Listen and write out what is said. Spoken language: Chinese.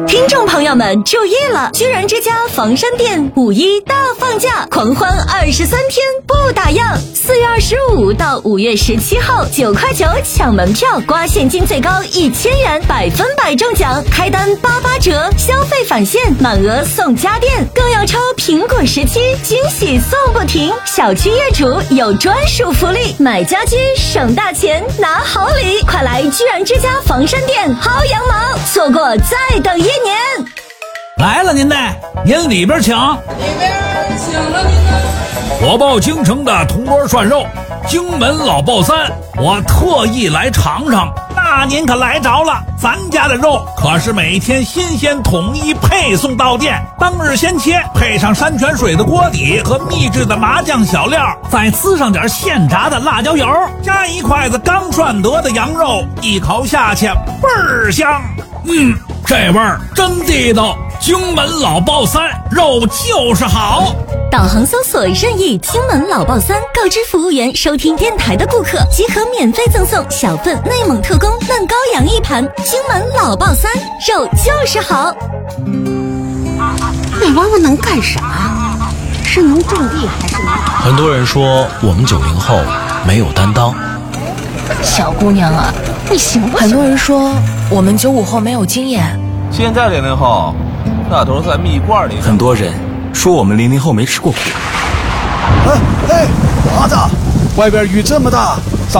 听众朋友们注意了，居然之家房山店5·1大放价，狂欢23天不打烊。4月25到5月17号，9块9抢门票，刮现金最高1000元，100%中奖，开单88折，消费返现，满额送家电，更要抽苹果17，惊喜送不停。小区业主有专属福利，买家居省大钱，拿好礼，快来居然之家房山店薅羊毛，错过再等1年。 来了您的，您里边请。 里边请了您的。 我报京城的铜锅涮肉，荆门老爆三，我特意来尝尝。那您可来着了，咱家的肉可是每天新鲜统一配送到店，当日先切，配上山泉水的锅底和秘制的麻酱小料，再滋上点现炸的辣椒油，加一筷子刚涮得的羊肉，一口下去倍儿香。这味儿真地道，荆门老爆三，肉就是好。 导航搜索任意荆门老爆三，告知服务员收听电台的顾客即可免费赠送小份内蒙特供嫩羔羊1盘。荆门老爆三，肉就是好。 那娃娃能干啥？是能种地还是能？ 很多人说我们90后没有担当。 小姑娘啊，你行不行？ 很多人说我们95后没有经验。 现在00后那都是在蜜罐里。 很多人说我们00后没吃过苦。 哎，娃子，外边雨这么大，